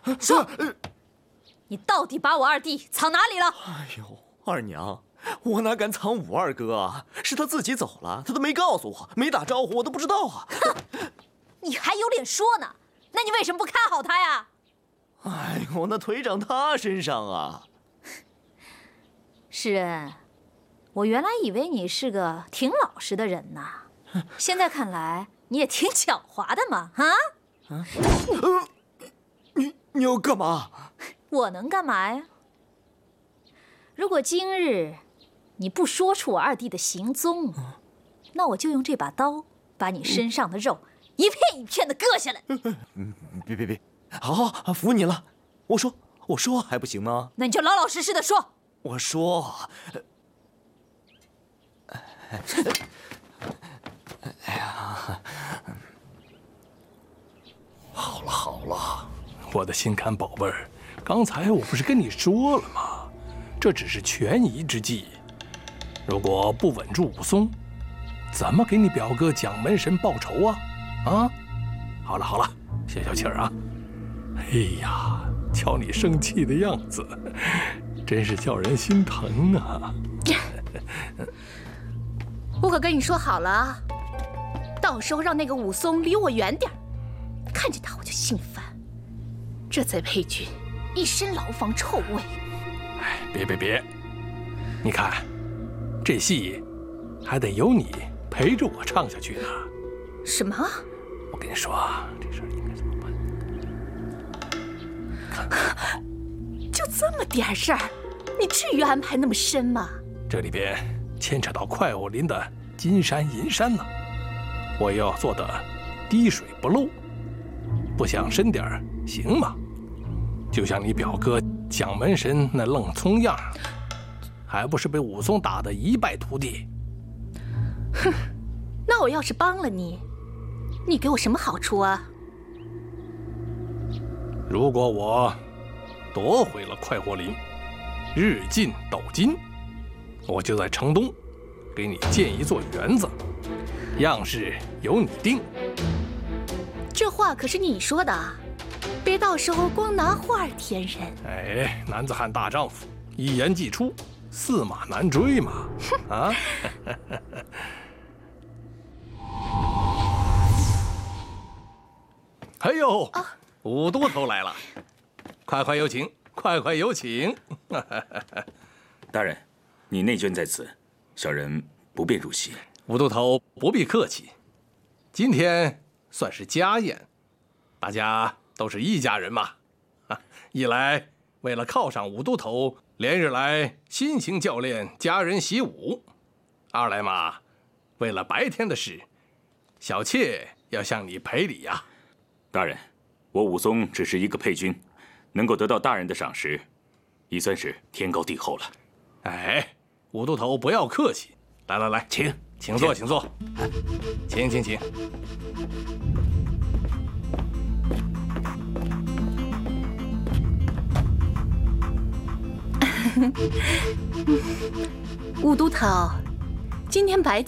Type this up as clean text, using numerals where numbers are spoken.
说，你到底把我二弟藏哪里了？ 哎呦，二娘，我哪敢藏武二哥啊？是他自己走了，他都没告诉我，没打招呼，我都不知道啊。 你还有脸说呢？那你为什么不看好他呀？ 哎呦，那腿长他身上啊。 世恩，我原来以为你是个挺老实的人呐，现在看来你也挺狡猾的嘛，啊？ 你要干嘛？ 我能干嘛呀？如果今日你不说出我二弟的行踪，那我就用这把刀把你身上的肉一片一片的割下来。 别，好，服你了。我说还不行吗？ 那你就老老实实的说。 我说，哎呀， 好了，我的心肝宝贝儿，刚才我不是跟你说了吗？这只是权宜之计，如果不稳住武松，怎么给你表哥蒋门神报仇啊？啊，好了，消消气儿啊！哎呀，瞧你生气的样子，真是叫人心疼啊！ 我可跟你说好了啊，到时候让那个武松离我远点儿，看见他我就心烦。这贼裴军一身牢房臭味。 哎，别，你看，这戏还得由你陪着我唱下去呢。 什么？ 我跟你说啊，这事儿应该怎么办？ 就这么点事儿，你至于安排那么深吗？ 这里边牵扯到快活林的金山银山呢，我要做的滴水不漏，不想深点儿行吗？就像你表哥蒋门神那愣葱样，还不是被武松打得一败涂地？ 哼，那我要是帮了你，你给我什么好处啊？ 如果我夺回了快活林，日进斗金，我就在城东给你建一座园子，样式由你定。 这话可是你说的啊，别到时候光拿话填人。 哎，男子汉大丈夫，一言既出，驷马难追嘛！啊！哎呦，武都头来了，快有请，快有请！ 大人，你内眷在此，小人不便入席。 武都头不必客气，今天算是家宴，大家都是一家人嘛。一来为了犒赏武都头连日来辛勤教练家人习武，二来嘛，为了白天的事，小妾要向你赔礼呀。 大人，我武松只是一个配军，能够得到大人的赏识，已算是天高地厚了。 哎，武都头不要客气，来，请坐，请。 武都头，今天白天